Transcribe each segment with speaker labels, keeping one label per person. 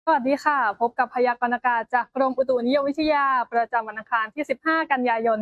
Speaker 1: วัสดีค่ะพบกับพยากรณ์อากาศจากกรมอุตุนิยมวิทยาประจำวันอังคารที่ 15 กันยายน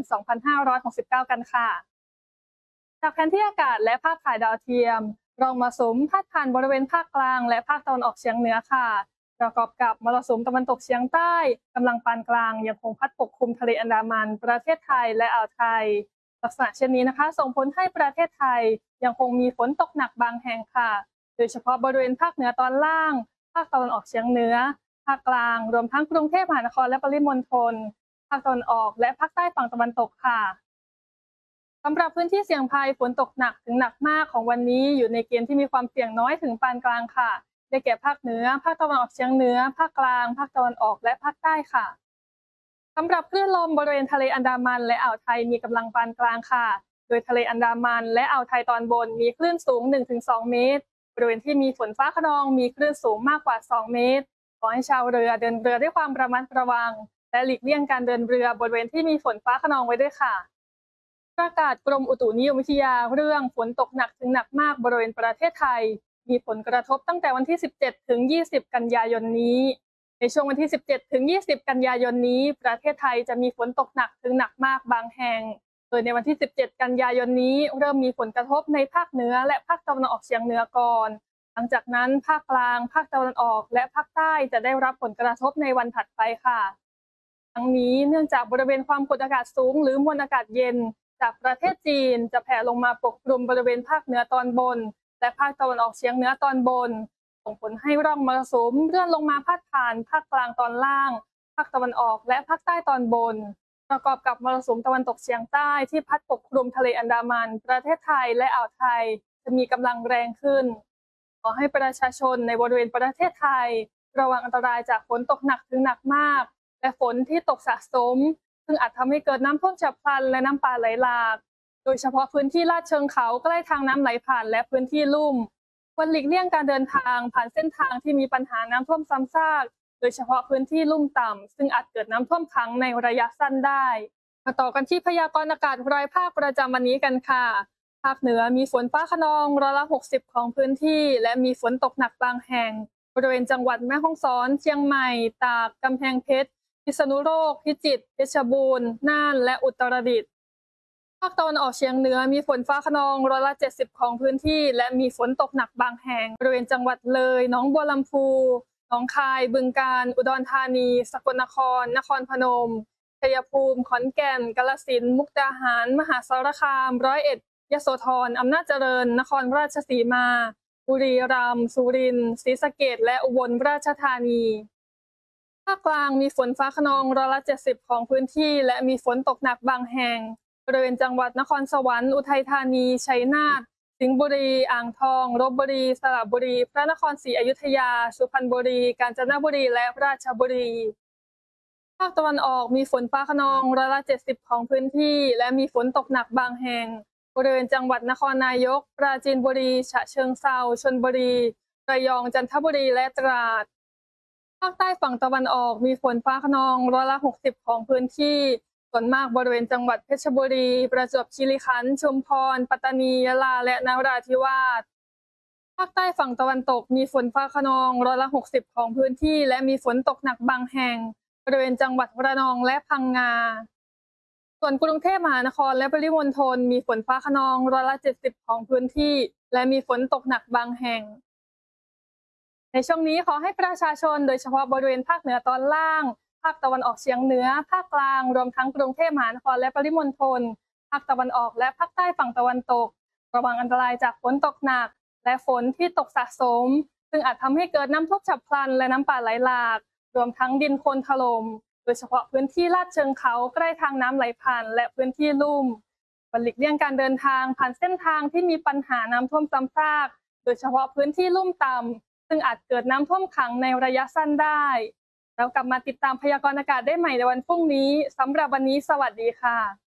Speaker 1: 2569 กันค่ะจากแผนที่อากาศและภาพถ่ายดาวเทียมร่องมรสุมพาดผ่านบริเวณภาคกลางและภาคตะวันออกเฉียงเหนือค่ะประกอบกับมรสุมตะวันตกเฉียงใต้กำลังปานกลางยังคงพัดปกคลุมทะเลอันดามันประเทศไทยและอ่าวไทยลักษณะเช่นนี้นะคะส่งผลให้ประเทศไทยยังคงมีฝนตกหนักบางแห่งค่ะโดยเฉพาะบริเวณภาคเหนือตอนล่างภาคตะวันออกเฉียงเหนือ ภาคกลางรวมทั้งกรุงเทพมหานครและปริมณฑลภาคตะวันออกและภาคใต้ฝั่งตะวันตกค่ะสำหรับพื้นที่เสี่ยงภัยฝนตกหนักถึงหนักมากของวันนี้อยู่ในเกณฑ์ที่มีความเสี่ยงน้อยถึงปานกลางค่ะได้แก่ภาคเหนือภาคตะวันออกเฉียงเหนือภาคกลางภาคตะวันออกและภาคใต้ค่ะสำหรับคลื่นลมบริเวณทะเลอันดามันและอ่าวไทยมีกำลังปานกลางค่ะโดยทะเลอันดามันและอ่าวไทยตอนบนมีคลื่นสูง 1-2 เมตรบริเวณที่มีฝนฟ้าคะนองมีคลื่นสูงมากกว่า 2 เมตร ขอให้ชาวเรือเดินเรือด้วยความระมัดระวังและหลีกเลี่ยงการเดินเรือบริเวณที่มีฝนฟ้าคะนองไว้ด้วยค่ะประกาศกรมอุตุนิยมวิทยาเรื่องฝนตกหนักถึงหนักมากบริเวณประเทศไทยมีผลกระทบตั้งแต่วันที่ 17 ถึง 20 กันยายนนี้ในช่วงวันที่ 17 ถึง 20 กันยายนนี้ประเทศไทยจะมีฝนตกหนักถึงหนักมากบางแห่งโดยในวันที่ 17 กันยายนนี้เริ่มมีผลกระทบในภาคเหนือและภาคตะวันออกเฉียงเหนือก่อน หลังจากนั้นภาคกลางภาคตะวันออกและภาคใต้จะได้รับผลกระทบในวันถัดไปค่ะทั้งนี้เนื่องจากบริเวณความกดอากาศสูงหรือมวลอากาศเย็นจากประเทศจีนจะแผ่ลงมาปกคลุมบริเวณภาคเหนือตอนบนและภาคตะวันออกเฉียงเหนือตอนบนส่งผลให้ร่องมรสุมเลื่อนลงมาพาดผ่านภาคกลางตอนล่างภาคตะวันออกและภาคใต้ตอนบนประกอบกับมรสุมตะวันตกเฉียงใต้ที่พัดปกคลุมทะเลอันดามันประเทศไทยและอ่าวไทยจะมีกำลังแรงขึ้น ขอให้ประชาชนในบริเวณประเทศไทยระวังอันตรายจากฝนตกหนักถึงหนักมากและฝนที่ตกสะสมซึ่งอาจทำให้เกิดน้ำท่วมฉับพลันและน้ำป่าไหลหลากโดยเฉพาะพื้นที่ลาดเชิงเขาใกล้ทางน้ำไหลผ่านและพื้นที่ลุ่มควรหลีกเลี่ยงการเดินทางผ่านเส้นทางที่มีปัญหาน้ำท่วมซ้ำซากโดยเฉพาะพื้นที่ลุ่มต่ำซึ่งอาจเกิดน้ำท่วมขังในระยะสั้นได้มาต่อกันที่พยากรณ์อากาศรายภาคประจำวันนี้กันค่ะ ภาคเหนือมีฝนฟ้าคะนอง60%ของพื้นที่และมีฝนตกหนักบางแห่งบริเวณจังหวัดแม่ฮ่องสอนเชียงใหม่ตากกำแพงเพชรพิษณุโลกพิจิตรเพชรบูรณ์น่านและอุตรดิตถ์ภาคตะวันออกเฉียงเหนือมีฝนฟ้าคะนอง70%ของพื้นที่และมีฝนตกหนักบางแห่งบริเวณจังหวัดเลยหนองบัวลำพูหนองคายบึงกาฬอุดรธานีสกลนครนครพนมชัยภูมิขอนแก่นกาฬสินธุ์มุกดาหารมหาสารคาม101ยโสธรอำนาจเจริญนครราชสีมาบุรีรัมย์สุรินทร์ศรีสะเกษและอุบลราชธานีภาคกลางมีฝนฟ้าคะนอง70%ของพื้นที่และมีฝนตกหนักบางแห่งบริเวณจังหวัดนครสวรรค์อุทัยธานีชัยนาทสิงห์บุรีอ่างทองลพบุรีสระบุรีพระนครศรีอยุธยาสุพรรณบุรีกาญจนบุรีและราชบุรีภาคตะวันออกมีฝนฟ้าคะนอง70%ของพื้นที่และมีฝนตกหนักบางแห่งบริเวณจังหวัดนครนายกปราจีนบุรีฉะเชิงเทราชลบุรีระยองจันทบุรีและตราดภาคใต้ฝั่งตะวันออกมีฝนฟ้าคะนอง60%ของพื้นที่ส่วนมากบริเวณจังหวัดเพชรบุรีประจวบคีรีขันธ์ชุมพรปัตตานียะลาและนราธิวาสภาคใต้ฝั่งตะวันตกมีฝนฟ้าคะนอง60%ของพื้นที่และมีฝนตกหนักบางแห่งบริเวณจังหวัดระนองและพังงาส่วนกรุงเทพมหานครและปริมณฑลมีฝนฟ้าคะนอง70%ของพื้นที่และมีฝนตกหนักบางแห่งในช่วงนี้ขอให้ประชาชนโดยเฉพาะบริเวณภาคเหนือตอนล่างภาคตะวันออกเฉียงเหนือภาคกลางรวมทั้งกรุงเทพมหานครและปริมณฑลภาคตะวันออกและภาคใต้ฝั่งตะวันตกระวังอันตรายจากฝนตกหนักและฝนที่ตกสะสมซึ่งอาจทำให้เกิดน้ำท่วมฉับพลันและน้ำป่าไหลหลากรวมทั้งดินโคลนถล่มโดยเฉพาะพื้นที่ลาดเชิงเขาใกล้ทางน้ำไหลผ่านและพื้นที่ลุ่มหลีกเลี่ยงการเดินทางผ่านเส้นทางที่มีปัญหาน้ำท่วมซ้ำซากโดยเฉพาะพื้นที่ลุ่มต่ำซึ่งอาจเกิดน้ำท่วมขังในระยะสั้นได้แล้วกลับมาติดตามพยากรณ์อากาศได้ใหม่ในวันพรุ่งนี้สำหรับวันนี้สวัสดีค่ะ